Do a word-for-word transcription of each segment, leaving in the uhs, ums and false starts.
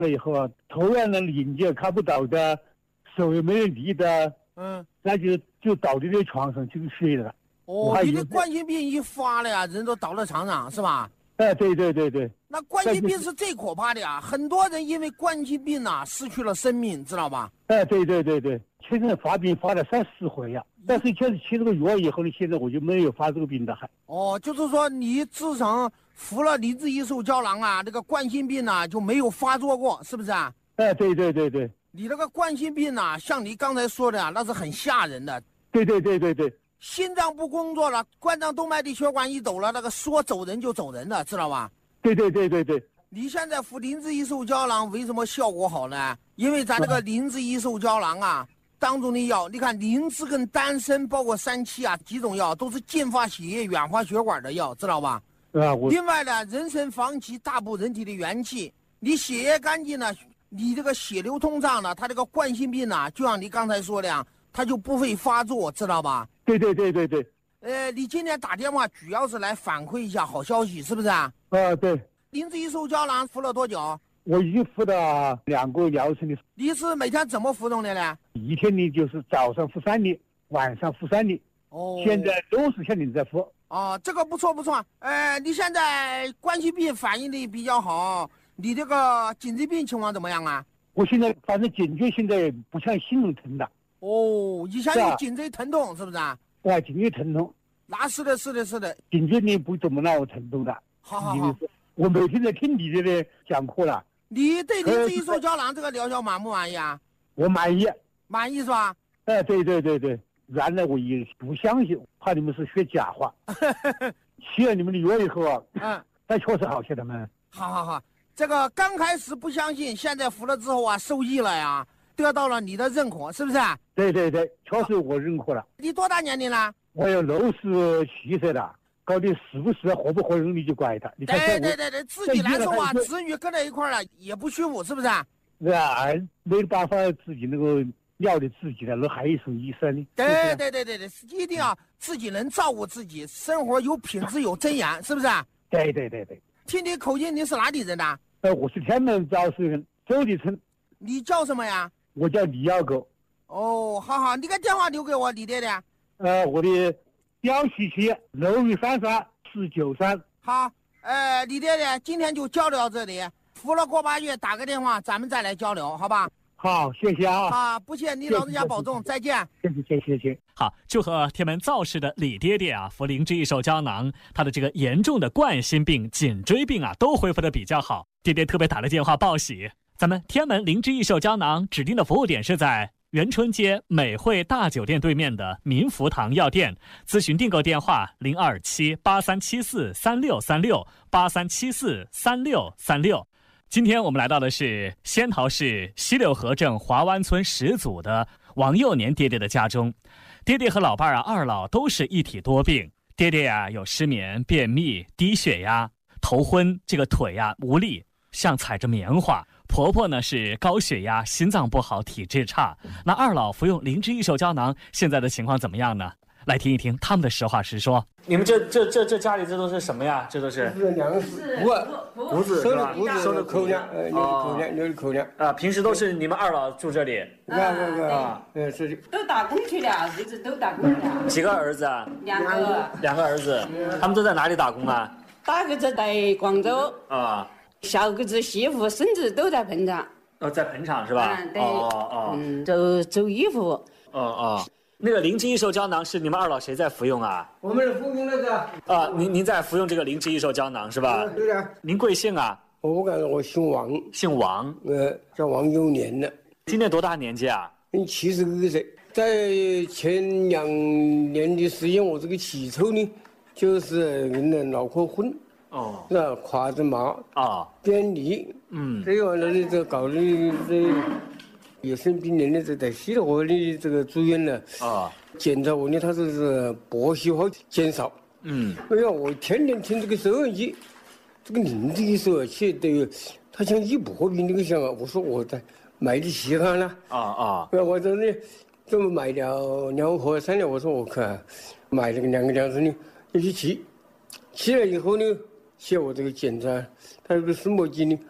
了以后啊，突然的邻居看不到的，手也没人理的， 嗯， 那就就倒在那床上就睡了。 哦，你的冠心病一发了呀，人都倒在床上是吧？ 哎，对对对对。 那冠心病是最可怕的呀，很多人因为冠心病啊失去了生命，知道吧？ 哎，对对对对，确实发病发了三四回呀，但是确实吃这个药以后呢，现在我就没有发这个病的还。 哦，就是说你自从服了灵芝益寿胶囊啊，这个冠心病啊就没有发作过，是不是啊？ 哎，对对对对。 你那个冠心病啊，像你刚才说的啊，那是很吓人的。 对对对对对。 心脏不工作了，冠状动脉的血管一抖了，那个说走人就走人了，知道吧？ 对对对对对。 你现在服灵芝益寿胶囊为什么效果好呢？因为咱这个灵芝益寿胶囊啊当中的药，你看灵芝跟丹参包括三七啊几种药都是净化血液、软化血管的药，知道吧？ 啊，我。 另外呢，人参防其大补人体的元气，你血液干净了，你这个血流通畅了，它这个冠心病啊，就像你刚才说的呀，它就不会发作，知道吧？ 对对对对对。 呃，你今天打电话主要是来反馈一下好消息，是不是啊？ 啊，对。 灵芝益寿胶囊服了多久？ 我已经服了两个疗程的。 你是每天怎么服用的呢？ 一天呢就是早上服三粒，晚上服三粒。 哦。 现在都是像你在服。 哦，这个不错不错。呃，你现在冠心病反应的比较好，你这个颈椎病情况怎么样啊？ 我现在反正颈椎现在不像心痛疼的。 哦，以前有颈椎疼痛是不是啊？ 啊，颈椎疼痛。 那是的，是的，是的。 颈椎呢不怎么让我疼痛的。 好好好。 我每天在听你的呢讲课了。 你对灵芝益寿胶囊这个疗效满不满意啊？ 我满意。 满意是吧？ 哎，对对对对。原来我也不相信，怕你们是说假话。吃了你们的药以后啊，嗯，但确实好些他们。 好好好，这个刚开始不相信，现在服了之后啊，受益了呀，得到了你的认可，是不是啊？ 对对对，确实我认可了。 你多大年龄了？ 我有六十七岁了，到底是不是合不合人你就怪他。你看对对对对，自己来说啊，子女跟在一块儿了也不舒服，是不是啊？ 是啊，没办法自己那个了解自己的，那还有一种医生呢。 对对对对对，一定要自己能照顾自己，生活有品质有尊严，是不是啊？ 对对对对。 听你口音，你是哪里人的？ 呃，我是天门赵氏人，周立村。 你叫什么呀？ 我叫李耀狗。 哦，好好，你个电话留给我，李爹爹。 呃，我的幺七七六一三三四九三。 好，呃，李爹爹，今天就交流到这里，服了过八月打个电话，咱们再来交流，好吧？ 好，谢谢啊！ 啊，不谢，你老人家保重，再见。 谢谢谢谢谢谢。 好，祝贺天门赵氏的李爹爹啊，服灵芝益寿胶囊，他的这个严重的冠心病、颈椎病啊，都恢复的比较好。爹爹特别打了电话报喜。咱们天门灵芝益寿胶囊指定的服务点是在元春街美汇大酒店对面的民福堂药店，咨询订购电话零二七八三七四三六三六八三七四三六三六。今天我们来到的是仙桃市西柳河镇华湾村十组的王幼年爹爹的家中。爹爹和老伴儿啊，二老都是一体多病。爹爹呀、啊、有失眠、便秘、低血压、头昏，这个腿呀、啊、无力，像踩着棉花。婆婆呢是高血压，心脏不好，体质差。那二老服用灵芝益寿胶囊，现在的情况怎么样呢？来听一听他们的实话实说。你们这这这这家里这都是什么呀？这都是是粮食，谷谷子收的谷子， 收的口粮，呃，牛的口粮，牛的口粮啊。平时都是你们二老住这里？ 啊啊啊！呃，是的。 都打工去了，儿子都打工了。 几个儿子啊？ 两个。 两个儿子，他们都在哪里打工啊？ 大个子在广州啊， 小个子媳妇孙子都在盆厂。 哦，在盆厂是吧？ 嗯，对。 哦哦。 嗯，走走衣服。 哦哦。那个灵芝益寿胶囊是你们二老谁在服用啊？ 我们服用那个。 啊，您您在服用这个灵芝益寿胶囊是吧？ 对的。 您贵姓啊？ 我感觉我姓王。 姓王。 呃，叫王幼年的。 今年多大年纪啊？ 七十二岁。在前两年的时间，我这个起初呢，就是人的脑壳昏。 哦。 是吧？胯子麻。 啊。 便秘。 嗯。 这样的这搞的这。有生病人呢，在在西柳河的这个住院呢，啊，检查我呢，他说是白细胞减少。 嗯， 哎呀，我天天听这个收音机，这个灵芝益寿去的，他像一薄饼那个像啊，我说我在买的稀罕了。啊啊，我这呢，这么买了两盒三两，我说我看买了个两个两子呢，一起吃，吃了以后呢，写我这个检查，他这个腹膜肌呢。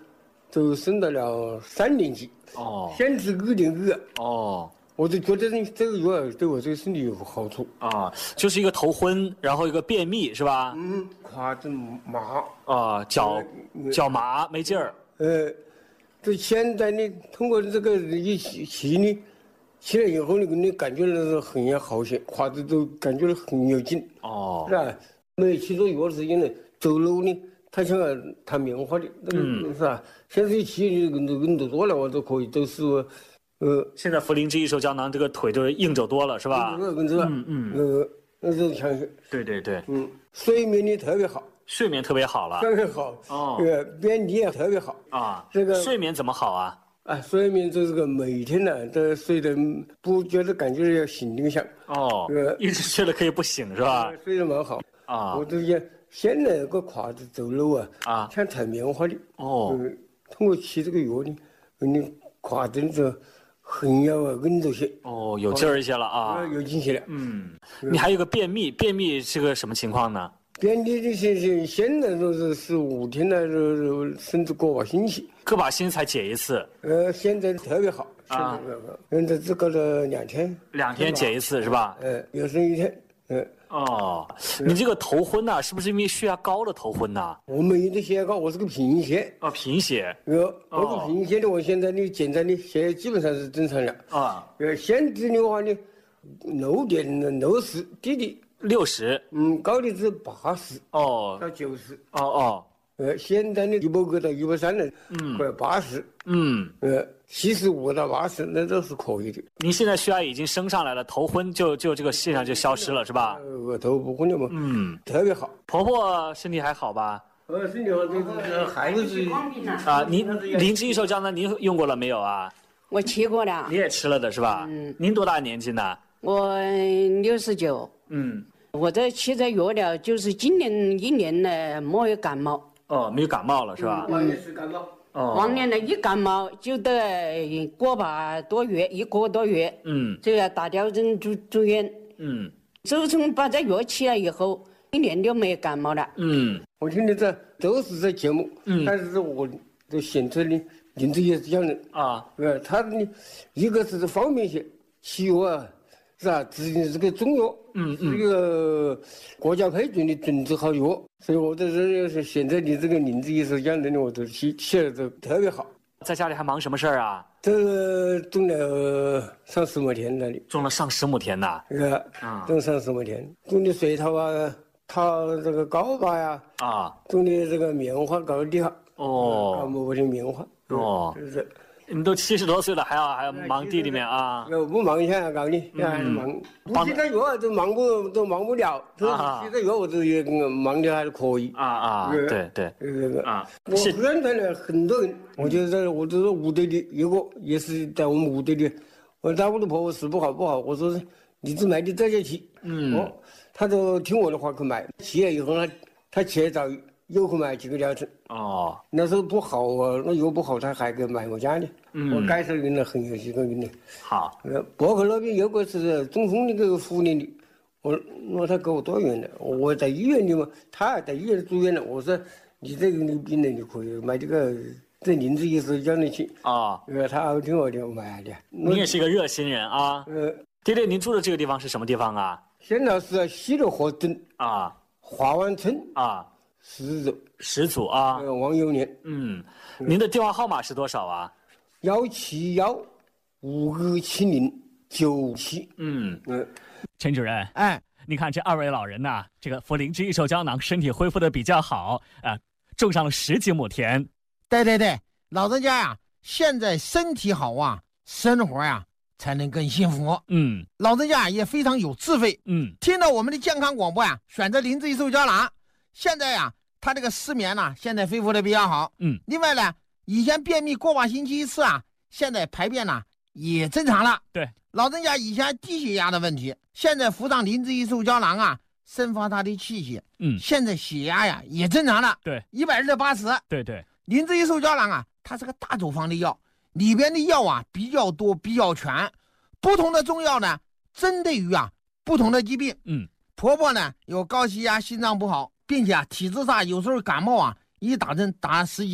都升到了三年级。哦，先吃二点二。哦。我就觉得这个药对我这个身体有好处啊，就是一个头昏，然后一个便秘，是吧？ 嗯，胯子麻啊，脚脚麻没劲儿。 呃，这现在呢，通过这个一洗洗呢，起来以后呢，你感觉是很有好些，胯子都感觉很有劲。哦，是吧？没起这药的时间呢，走路呢，它像弹棉花的，嗯，是吧？现在一起运动运动多了，我都可以，都是。 呃，现在茯苓汁益寿胶囊这个腿都硬走多了，是吧？ 嗯嗯嗯，呃，那是强些。 对对对， 嗯，睡眠呢特别好， 睡眠特别好了， 特别好。哦，这个便秘也特别好啊。这个睡眠怎么好啊？ 啊，睡眠就是个每天呢都睡得不觉得感觉要醒铃响。 哦，呃，一直睡了可以不醒是吧？ 睡得蛮好啊。我这些现在个胯子走路啊，啊，像弹棉花的。哦，通过吃这个药呢，你胯子就。很要稳着些哦，有劲儿一些了啊， 有劲些了。 嗯，你还有个便秘，便秘是个什么情况呢？ 便秘这些现现在都是十五天了，甚至个把星期， 个把星期才解一次。 呃，现在特别好啊，现在只搞了两天， 两天解一次是吧？ 呃，有时一天，呃。 哦，你这个头昏呐、啊，是不是因为血压高的头昏呐、啊？ 我没得血压高，我是个贫血。 啊，贫血。 呃，我是贫血的，我现在的检查的血压基本上是正常的。啊，呃，现在的话呢，六点六十，低的六十， 嗯，高的是八十。 哦， 到九十。 哦哦。 呃，现在的一百个到一百三了，嗯，快八十， 嗯， 呃，七十五到八十，那都是可以的。 您现在血压已经升上来了，头昏就就这个现象就消失了，是吧？ 额头不昏了嘛，嗯，特别好。 婆婆身体还好吧？ 呃，身体好，这这孩子是啊，您灵芝益寿胶囊您用过了没有啊？ 我吃过了。 你也吃了的是吧？嗯。您多大年纪呢？ 我六十九。嗯。我这吃这药了，就是今年一年呢没有感冒。 哦，没有感冒了是吧？ 往年是感冒。 哦。往年呢，一感冒就得个把多月，一个多月。嗯。就要打吊针住住院。嗯。自从把这药吃了以后，一年就没有感冒了。 嗯。 我听你这都是这节目，嗯，但是我都选择的灵芝益寿胶囊啊，呃，它呢，一个是方便些，吃药啊。是啊，自己是个中药，嗯嗯，是一个国家批准的准字号药，所以我在这是选择你这个灵芝益寿胶囊的，我都吃吃了都特别好。 在家里还忙什么事儿啊？ 这种了上十亩田那里， 种了上十亩田呐。 是啊，种上十亩田，种的水稻啊，套这个高把呀，啊，种的这个棉花高地哈，哦，高亩的棉花，哦，是不是？ 你们都七十多岁了，还要还要忙地里面啊？ 要不忙一下搞你，还是忙。不吃这药都忙不都忙不了，吃这药我都也忙的还是可以。 啊啊，对对， 这个啊，我宣传了很多人，我就在我这个屋队里有个也是在我们屋队里，我打我的婆婆是不好不好，我说你只买的这些去，嗯，哦，他都听我的话去买，去了以后呢，他去找。又去买几个疗程哦，那时候不好啊，那药不好，他还给买我家的。嗯，我改手运了很有几个运的。 好， 呃，博客那边有个是中风那个妇女的，我那他给我多远的？我在医院里嘛，他还在医院住院了。我说你这个病人你可以买这个这灵芝益寿胶囊去啊。呃，他听我的，我买的。 你也是一个热心人啊。呃，爹爹，您住的这个地方是什么地方啊？ 现在是西乐河镇啊，华湾村啊。十组， 十组啊！ 呃，王永年。 嗯，您的电话号码是多少啊？ 幺七幺五二七零九七。 嗯嗯，陈主任，哎，你看这二位老人呐、啊，这个茯苓汁益寿胶囊身体恢复的比较好啊、呃，种上了十几亩田。 对对对，老人家呀，现在身体好啊，生活呀才能更幸福。嗯，老人家也非常有智慧。嗯，听到我们的健康广播呀，选择灵芝益寿胶囊。现在呀、啊，他这个失眠呢、啊，现在恢复的比较好。嗯，另外呢，以前便秘过把星期一次啊，现在排便呢也正常了。 对， 老人家以前低血压的问题，现在服上灵芝益寿胶囊啊，生发他的气血。嗯，现在血压呀也正常了。 对， 一百二到八十。 对对， 灵芝益寿胶囊啊，它是个大组方的药，里边的药啊比较多，比较全。不同的中药呢，针对于啊不同的疾病。嗯，婆婆呢有高血压，心脏不好。并且啊，体质差，有时候感冒啊，一打针打十几天，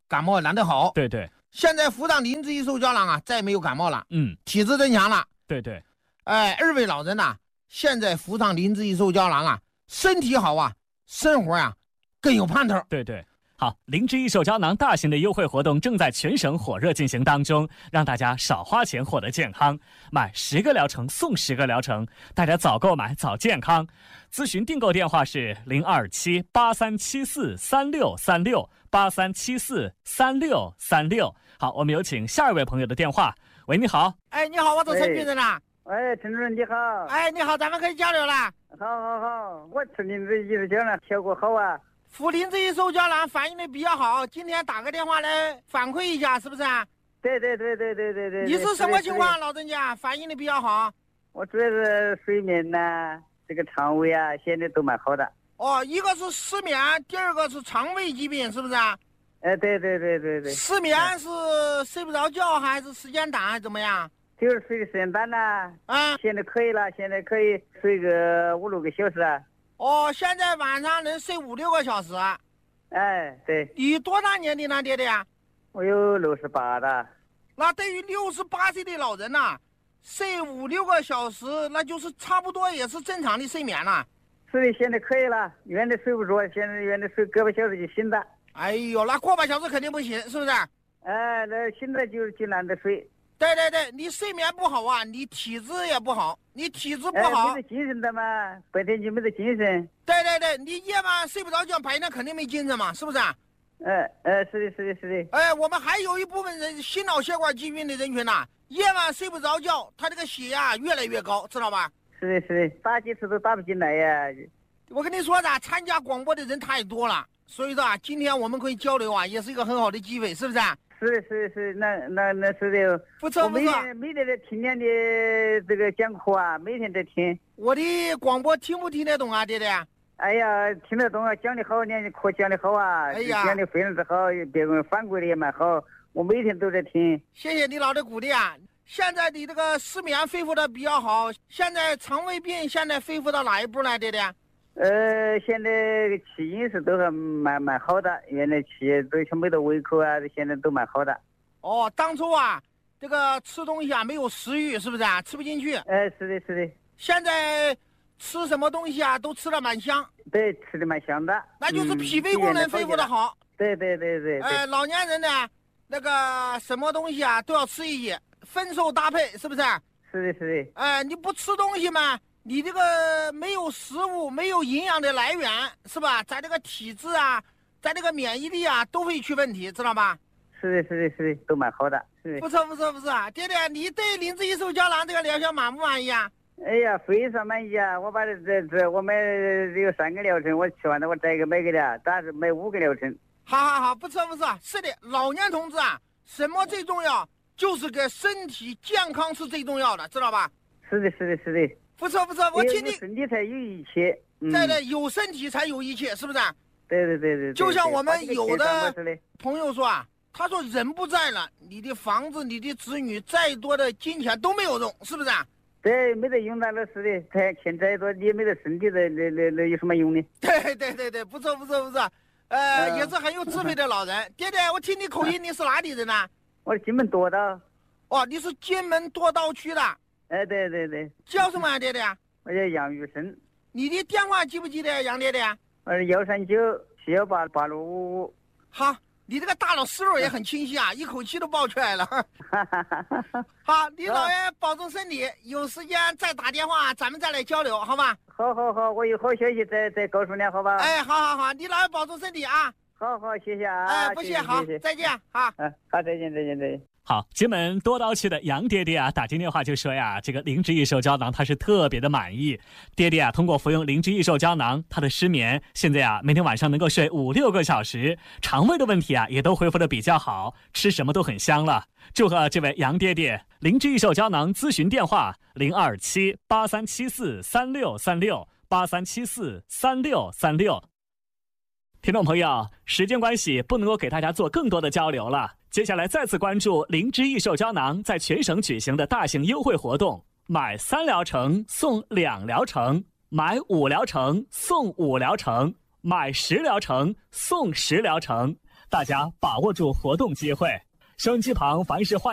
感冒难得好。 对对。 现在服上灵芝益寿胶囊啊，再也没有感冒了。 嗯， 体质增强了。 对对。 哎，二位老人呐、啊，现在服上灵芝益寿胶囊啊，身体好啊，生活呀、啊、更有盼头。 对对。好，灵芝益寿胶囊大型的优惠活动正在全省火热进行当中，让大家少花钱获得健康，买十个疗程送十个疗程，大家早购买早健康。咨询订购电话是零二七八三七四三六三六八三七四三六三六。好，我们有请下一位朋友的电话。喂，你好。 哎，你好，我找陈主任啦。 哎，陈主任你好。 哎，你好，咱们可以交流了。 好好好，我吃灵芝益寿胶囊效果好啊。 服灵芝益寿胶囊反应的比较好，今天打个电话来反馈一下，是不是啊？ 对对对对对对对。 你是什么情况，老人家？反应的比较好？ 我主要是睡眠呐、啊，这个肠胃啊，现在都蛮好的。 哦，一个是失眠，第二个是肠胃疾病，是不是啊？ 哎，对对对对对。 失眠是睡不着觉，还是时间短，还是怎么样？ 就是睡的时间短呐。 啊。 现在可以了，现在可以睡个五六个小时啊。 哦，现在晚上能睡五六个小时。 哎，对。 你多大年龄了，爹爹？ 我有六十八的。 那对于六十八岁的老人呐、啊，睡五六个小时，那就是差不多也是正常的睡眠了。 是的，现在可以了，原来睡不着，现在原来睡个把小时就醒了。 哎呦，那个把小时肯定不行，是不是？ 哎，那现在就就懒得睡。 对对对，你睡眠不好啊，你体质也不好，你体质不好， 哎、没得精神的嘛，白天就没得精神。 对对对，你夜晚睡不着觉，白天肯定没精神嘛，是不是？ 哎哎，是的，是的，是的。 哎，我们还有一部分人心脑血管疾病的人群呐、啊，夜晚睡不着觉，他这个血压越来越高，知道吧？ 是的，是的，打几次都打不进来呀。 我跟你说的，参加广播的人太多了，所以说啊，今天我们可以交流啊，也是一个很好的机会，是不是？ 是的，是的，是的，那那那是的。 不错不错。 我每天每天在听你的这个讲课啊，每天在听。 我的广播听不听得懂啊，爹爹？ 哎呀，听得懂啊，讲的好，你的课讲的好啊， 哎呀， 讲的非常之好，别人反馈的也蛮好，我每天都在听。 谢谢你老的鼓励啊！现在你这个失眠恢复的比较好，现在肠胃病现在恢复到哪一步呢，爹爹？ 呃，现在吃饮食都还蛮蛮好的，原来吃都全没得胃口啊，现在都蛮好的。 哦，当初啊，这个吃东西啊没有食欲，是不是啊？吃不进去。 哎，是的，是的。 现在吃什么东西啊，都吃得蛮香。 对，吃的蛮香的。 那就是脾胃功能恢复的好。 嗯、对对对对。 哎、呃，老年人呢，那个什么东西啊都要吃一些，分瘦搭配，是不是？ 是的，是的。 哎、呃，你不吃东西嘛？你这个没有食物，没有营养的来源，是吧？咱这个体质啊，咱这个免疫力啊，都会出问题，知道吧？ 是的，是的，是的，都蛮好的。是的。 不错，不错，不错。爹爹，你对灵芝益寿胶囊这个疗效满不满意啊？ 哎呀，非常满意啊！我把这这这，我买有三个疗程，我吃完了，我再一个买给他，但是买五个疗程。 好好好，不错不错。是的，老年同志啊，什么最重要？就是给身体健康是最重要的，知道吧？ 是的，是的，是的。 不错不错，我听你。 有身体才有一切。 嗯、对对，有身体才有一切，是不是？ 对对对对。 就像我们有的朋友说啊，他说人不在了，你的房子、你的子女再多的金钱都没有用，是不是？ 对，没得用的，那是的。他钱再多，你没得身体，那那那那有什么用呢？ 对对对对，不错不错不错，呃，嗯、也是很有智慧的老人。爹爹，我听你口音，你是哪里人呢、啊？ 我是金门多道。 哦，你是金门多道区的。 哎，对对对。 叫什么啊，爹爹？ 我叫杨玉生。 你的电话记不记得，杨爹爹？ 我是幺三九七幺八八六五五。 好，你这个大脑思路也很清晰啊，一口气都爆出来了。好，你老爷保重身体，有时间再打电话，咱们再来交流，好吧？ 好好好，我有好消息再再告诉你，好吧？ 哎，好好好，你老爷保重身体啊。 好好，谢谢啊。 哎，不谢，好，再见，好。 嗯，好，再见，再见，再见。 好，金门多刀区的杨爹爹啊，打进电话就说呀，这个灵芝益寿胶囊他是特别的满意。爹爹啊，通过服用灵芝益寿胶囊，他的失眠现在啊，每天晚上能够睡五六个小时，肠胃的问题啊也都恢复的比较好，吃什么都很香了。祝贺这位杨爹爹！灵芝益寿胶囊咨询电话零二七八三七四三六三六八三七四三六三六。听众朋友，时间关系不能够给大家做更多的交流了。接下来再次关注灵芝益寿胶囊在全省举行的大型优惠活动，买三疗程送两疗程，买五疗程送五疗程，买十疗程送十疗程。 大家把握住活动机会。收音机旁凡是患